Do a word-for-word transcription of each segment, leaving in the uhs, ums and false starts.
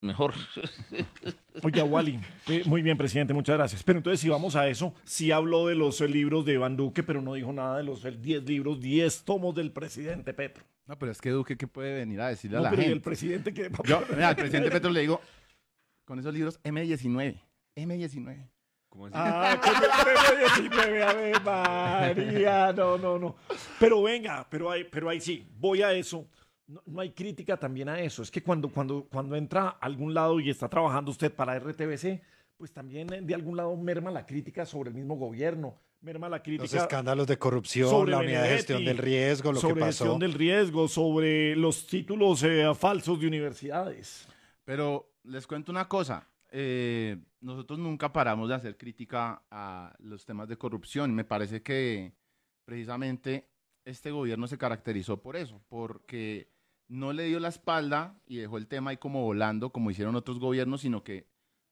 mejor. Oye, Wally, eh, muy bien, presidente, muchas gracias. Pero entonces, si vamos a eso, sí habló de los eh, libros de Iván Duque, pero no dijo nada de los eh, diez libros, diez tomos del presidente Petro. No, pero es que Duque, ¿qué puede venir a decirle No, a la pero ¿y gente? el presidente que... Yo, mira, al presidente Petro le digo, con esos libros, eme diecinueve. eme diecinueve. ¿Cómo así? Ah, con el diecinueve, a ver, María, no, no, no. Pero venga, pero ahí, pero ahí sí, voy a eso. No, no hay crítica también a eso. Es que cuando, cuando, cuando entra a algún lado y está trabajando usted para R T B C, pues también eh, de algún lado merma la crítica sobre el mismo gobierno, merma la Los crítica escándalos de corrupción, sobre la unidad de Benedetti, gestión del riesgo, lo que sobre pasó. gestión del riesgo, sobre los títulos eh, falsos de universidades. Pero les cuento una cosa. eh, nosotros nunca paramos de hacer crítica a los temas de corrupción. Me parece que precisamente este gobierno se caracterizó por eso, porque no le dio la espalda y dejó el tema ahí como volando, como hicieron otros gobiernos, sino que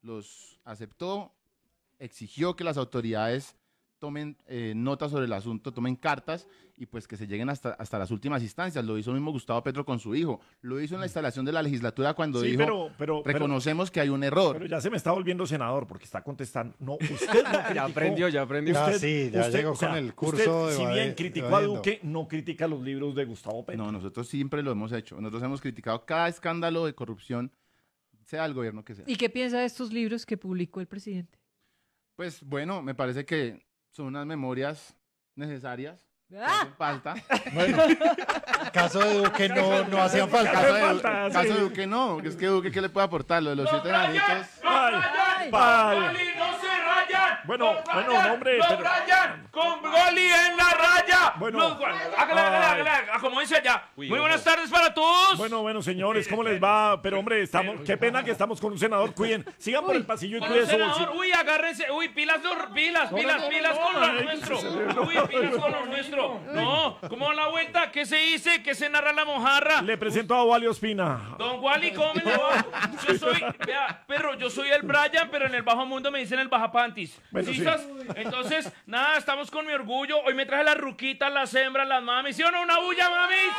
los aceptó, exigió que las autoridades tomen eh, nota sobre el asunto, tomen cartas y pues que se lleguen hasta, hasta las últimas instancias. Lo hizo el mismo Gustavo Petro con su hijo, lo hizo en la instalación de la legislatura cuando Sí, dijo, pero, pero, pero, reconocemos que hay un error. pero ya se me está volviendo senador porque está contestando. No, usted no criticó. Ya aprendió, ya aprendió. Ya, sí, ya llegó con el curso usted, de si evade- bien criticó a evadiendo. Duque, no critica los libros de Gustavo Petro. No, nosotros siempre lo hemos hecho. Nosotros hemos criticado cada escándalo de corrupción, sea el gobierno que sea. ¿Y qué piensa de estos libros que publicó el presidente? Pues bueno, me parece que son unas memorias necesarias. que ¡Ah! hacen falta. Bueno, en caso de Duque no, no hacían En falta. caso de, falta, en caso sí. de Duque no, que es que Duque, ¿qué le puede aportar? Lo de los siete enanitos. Ay, ¡Rayan! ay. ¡Goli, no se rayan! Bueno, ¡Los bueno, rayan! no, hombre, ¡Los pero- rayan! ¡Con Goli en la raya! Bueno. Los gua- hágale, hágale, Ay. hágale, acomódense allá. Uy, Muy ojo. buenas tardes para todos. Bueno, bueno, señores, ¿cómo les va? Pero, hombre, estamos, qué pena que estamos con un senador. Cuiden, sigan por el pasillo y Con cuiden un su senador, bolsillo. uy, agárrense, uy, pilas, de- pilas, No, no, pilas, no, pilas no, con no, lo ay, nuestro. qué se- Uy, pilas con lo nuestro. No, ¿cómo va la vuelta? ¿Qué se dice? ¿Qué se narra la mojarra? Le presento a Wally Ospina. Don Wally, ¿cómo me le va? Yo soy, vea, perro, yo soy el Brian, pero en el bajo mundo me dicen el baja panties. Bueno, ¿Sí sí. estás? Entonces, nada, estamos con mi orgullo. Hoy me traje las ruquitas, las hembras, las mamis. ¿Sí o no? ¿Una bulla, mamis?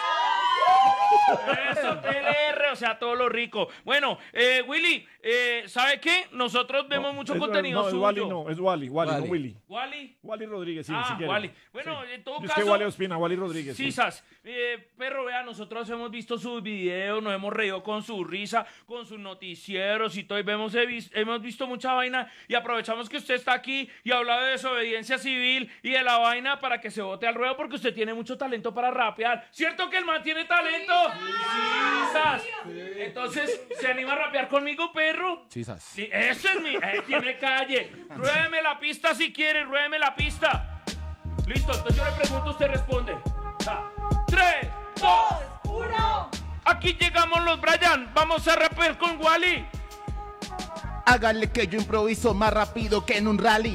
Eso, T L R, o sea, todo lo rico. Bueno, eh, Willy, eh, ¿sabe qué? Nosotros vemos mucho Es- contenido no, es suyo. Wally, no, es Wally, Wally, no Wally. Willy. Wally. Wally Rodríguez, sí, Ah, si quiere. Wally. Bueno, en todo Es caso... que Wally Ospina, Wally Rodríguez. sí. Sisas, eh, perro, vea, nosotros hemos visto sus videos, nos hemos reído con su risa, con sus noticieros y todo, y vemos, he vis- hemos visto mucha vaina y aprovechamos que usted está aquí y habla de desobediencia civil y de la vaina para que se bote al ruedo porque usted tiene mucho talento para rapear. ¿Cierto que el man tiene talento? Sisas. Entonces, ¿se anima a rapear conmigo, perro? Chisas. Sí, ese es mi... Eh, tiene calle. Ruédeme la pista si quiere, ruédeme la pista. Listo, entonces yo le pregunto, usted responde. Va. Tres, dos, uno. Aquí llegamos los Brian. Vamos a rapear con Wally. Hágale que yo improviso más rápido que en un rally.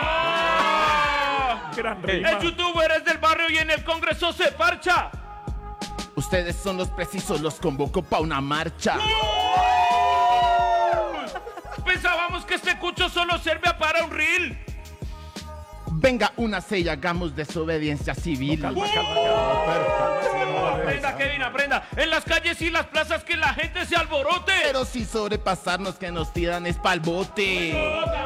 ¡Ah! Gran rima. El youtuber es del barrio y en el Congreso se parcha. Ustedes son los precisos, los convoco pa' una marcha. Pensábamos que este cucho solo serve para un reel. Venga, una sella, hagamos desobediencia civil. Calma, calma, calma. Aprenda, Kevin, aprenda. En las calles y las plazas que la gente se alborote. Pero si sobrepasarnos que nos tiran es pa'l bote.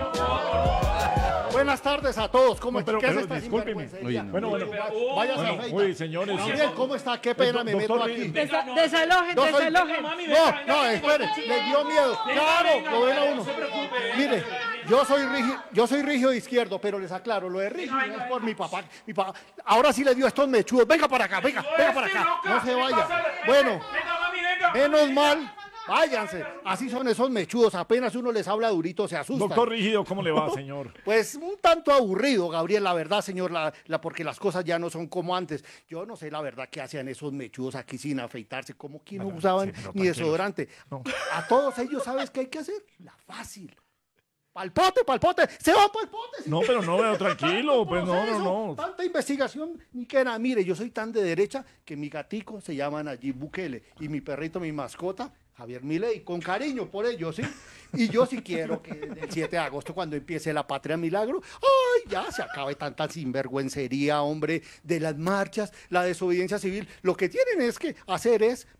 Buenas tardes a todos. ¿Cómo No, pero- ¿Qué es pero esta discúlpeme. sinvergüencería? Uy, no. Bueno, bueno. Vaya Bueno, a uy, señores. Gabriel, ¿cómo está? Qué pena Do- me meto doctor, aquí. venga, Desa- desalojen, Yo soy- desalojen. Mami, No, venga, venga, no, venga, espere, venga. le dio miedo. Venga, Claro, venga, lo ven a venga, uno. no se preocupe. Mire, yo soy rígido, yo soy rígido izquierdo, pero les aclaro, lo de rígido es por mi papá. Mi papá. Ahora sí le dio estos mechudos. Venga para acá, venga, venga para acá. No se vaya. Bueno, Venga, mami, venga. menos mal. Váyanse. Así son esos mechudos. Apenas uno les habla durito, se asustan. Doctor Rígido, ¿cómo le va, señor? Pues un tanto aburrido, Gabriel, la verdad, señor, la, la- porque las cosas ya no son como antes. Yo no sé la verdad qué hacían esos mechudos aquí sin afeitarse, como que no Bueno, usaban sí, pero ni tranquilos. desodorante. No. A todos ellos, ¿sabes qué hay que hacer? La fácil. Palpote, palpote, se va palpote. No, pero no, veo tranquilo, pues no, no, Proceso, no. Tanta investigación, ni que nada. Mire, yo soy tan de derecha que mi gatico se llama Nayib Bukele y mi perrito, mi mascota, Javier Milei, con cariño por ello, ¿sí? Y yo sí quiero que el siete de agosto, cuando empiece la Patria Milagro, ¡ay! Ya se acabe tanta sinvergüencería, hombre, de las marchas, la desobediencia civil. Lo que tienen es que hacer es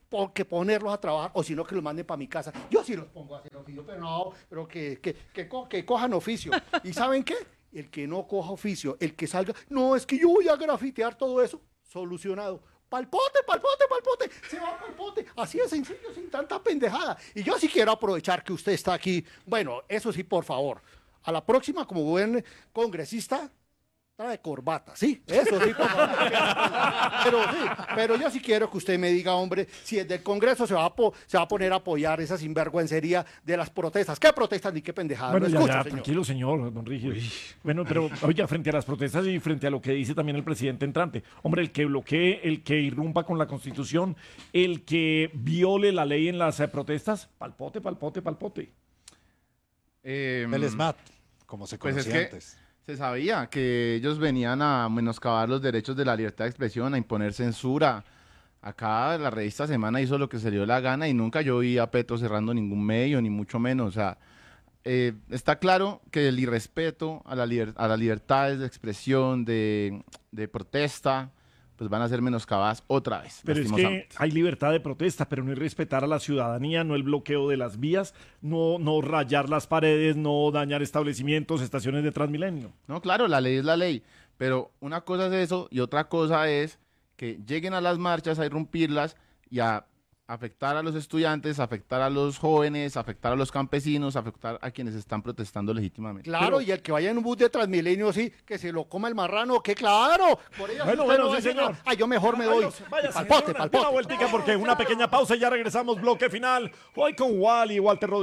porque ponerlos a trabajar, o si no que los manden para mi casa. Yo sí los pongo a hacer oficio, pero no, pero que, que, que, co- que cojan oficio. ¿Y saben qué? El que no coja oficio, el que salga, no, es que yo voy a grafitear todo eso, solucionado. Palpote, palpote, palpote, se va palpote. Así de sencillo, sin tanta pendejada. Y yo sí quiero aprovechar que usted está aquí. Bueno, eso sí, por favor. A la próxima, como buen congresista, trae corbata, sí, eso sí, por favor. Pero sí, pero yo sí quiero que usted me diga, hombre, si desde el Congreso se va a, po- se va a poner a apoyar esa sinvergüencería de las protestas. ¿Qué protestas ni qué pendejada? Bueno, No ya, escucho, ya, señor. tranquilo, señor, don Rígido. Bueno, pero oiga, frente a las protestas y frente a lo que dice también el presidente entrante, hombre, el que bloquee, el que irrumpa con la Constitución, el que viole la ley en las eh, protestas, palpote, palpote, palpote. Eh, El S M A T, como se Pues es conocía que antes. se sabía que ellos venían a menoscabar los derechos de la libertad de expresión, a imponer censura. Acá la revista Semana hizo lo que se le dio la gana y nunca yo vi a Petro cerrando ningún medio, ni mucho menos. O sea, eh, está claro que el irrespeto a, la liber- a las libertades de expresión, de, de protesta, pues van a ser menoscabadas otra vez. Pero es que lastimosamente. hay libertad de protesta, pero no es respetar a la ciudadanía, no el bloqueo de las vías, no, no rayar las paredes, no dañar establecimientos, estaciones de Transmilenio. No, claro, la ley es la ley, pero una cosa es eso y otra cosa es que lleguen a las marchas a irrumpirlas y a afectar a los estudiantes, afectar a los jóvenes, afectar a los campesinos, afectar a quienes están protestando legítimamente. Claro, Pero- y el que vaya en un bus de Transmilenio, sí, que se lo coma el marrano, que claro. Por ella, Bueno, usted bueno, no sí, va a decir señor. nada. Ah, yo mejor me doy. Váyase, váyase, Palpote, una- palpote. Una vueltica porque una pequeña pausa y ya regresamos, bloque final. Hoy con Wally, Walter Rodríguez.